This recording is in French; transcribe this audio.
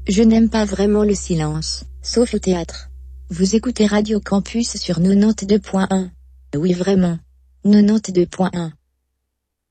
Je n'aime pas vraiment le silence, sauf au théâtre. Vous écoutez Radio Campus sur 92.1. Oui vraiment. 92.1.